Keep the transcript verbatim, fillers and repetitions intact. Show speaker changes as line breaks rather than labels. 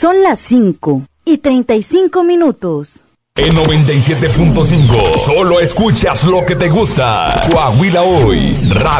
Son las cinco y treinta y cinco minutos.
En noventa y siete punto cinco, solo escuchas lo que te gusta. Coahuila Hoy, Radio.